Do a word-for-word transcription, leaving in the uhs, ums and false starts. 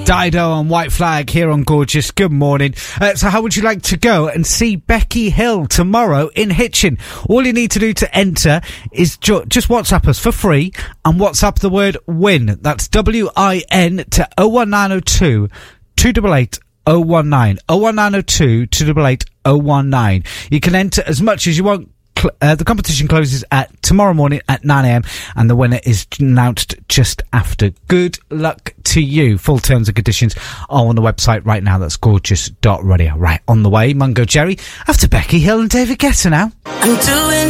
Dido and White Flag here on Gorgeous. Good morning. Uh, so how would you like to go and see Becky Hill tomorrow in Hitchin? All you need to do to enter is ju- just WhatsApp us for free and WhatsApp the word WIN. That's W I N to oh one nine oh two, two eight eight, oh one nine. oh one nine oh two, two eight eight, oh one nine. You can enter as much as you want. Uh, the competition closes at tomorrow morning at nine a.m. and the winner is announced just after. Good luck to you. Full terms and conditions are on the website right now. That's gorgeous dot radio. Right, on the way, Mungo Jerry after Becky Hill and David Guetta now. I'm doing